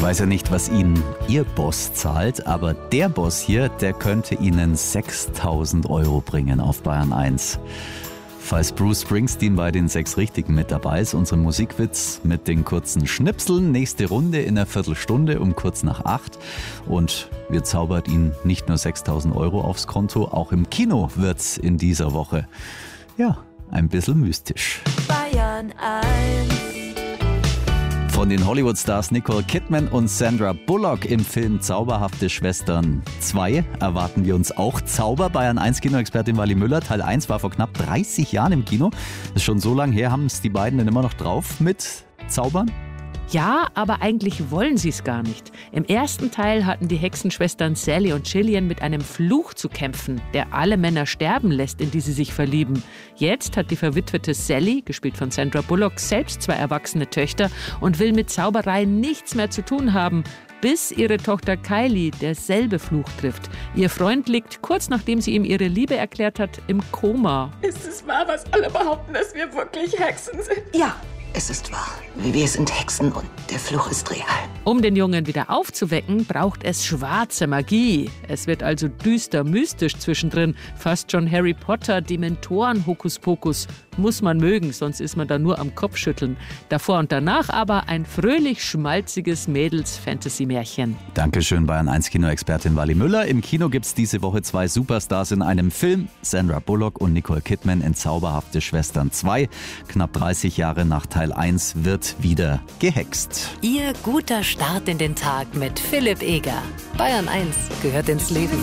weiß ja nicht, was Ihnen Ihr Boss zahlt, aber der Boss hier, der könnte Ihnen 6.000 € bringen auf Bayern 1. Falls Bruce Springsteen bei den 6 Richtigen mit dabei ist, unsere Musikwitz mit den kurzen Schnipseln. Nächste Runde in einer Viertelstunde um kurz nach 8. Und wir zaubert Ihnen nicht nur 6.000 € aufs Konto, auch im Kino wird's in dieser Woche. Ja, ein bisschen mystisch. Bayern 1. Von den Hollywood-Stars Nicole Kidman und Sandra Bullock im Film Zauberhafte Schwestern 2 erwarten wir uns auch Zauber. Bayern 1 Kinoexpertin Wally Müller. Teil 1 war vor knapp 30 Jahren im Kino. Das ist schon so lange her. Haben es die beiden denn immer noch drauf mit Zaubern? Ja, aber eigentlich wollen sie es gar nicht. Im ersten Teil hatten die Hexenschwestern Sally und Gillian mit einem Fluch zu kämpfen, der alle Männer sterben lässt, in die sie sich verlieben. Jetzt hat die verwitwete Sally, gespielt von Sandra Bullock, selbst 2 erwachsene Töchter und will mit Zauberei nichts mehr zu tun haben, bis ihre Tochter Kylie derselbe Fluch trifft. Ihr Freund liegt, kurz nachdem sie ihm ihre Liebe erklärt hat, im Koma. Ist es wahr, was alle behaupten, dass wir wirklich Hexen sind? Ja, es ist wahr. Wir sind Hexen und der Fluch ist real. Um den Jungen wieder aufzuwecken, braucht es schwarze Magie. Es wird also düster mystisch zwischendrin. Fast schon Harry Potter, Dementoren, Hokuspokus. Muss man mögen, sonst ist man da nur am Kopfschütteln. Davor und danach aber ein fröhlich schmalziges Mädels-Fantasy-Märchen. Dankeschön, Bayern 1 Kinoexpertin Wally Müller. Im Kino gibt es diese Woche 2 Superstars in einem Film. Sandra Bullock und Nicole Kidman in Zauberhafte Schwestern 2. Knapp 30 Jahre nach Teil 1 wird wieder gehext. Ihr guter Start in den Tag mit Philipp Eger. Bayern 1 gehört ins Leben.